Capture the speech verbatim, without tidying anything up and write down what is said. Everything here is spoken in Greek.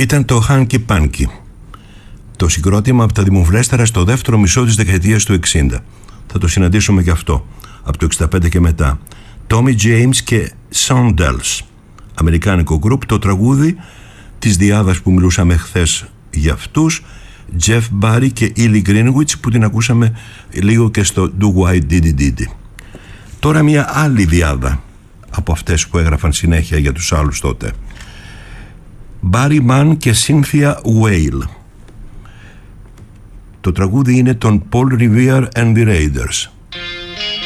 ήταν το Hanky Panky, το συγκρότημα από τα δημοφιλέστερα στο δεύτερο μισό της δεκαετίας του εξήντα. Θα το συναντήσουμε και αυτό από το εξήντα πέντε και μετά. Tommy James και Shondells, αμερικάνικο γκρουπ. Το τραγούδι της διάδας που μιλούσαμε χθες για αυτούς, Jeff Barry και Ellie Greenwich, που την ακούσαμε λίγο και στο Do Why Diddy Diddy. Τώρα μια άλλη διάδα από αυτές που έγραφαν συνέχεια για τους άλλους τότε. Barry Mann και Cynthia Whale. Το τραγούδι είναι των Paul Revere and the Raiders.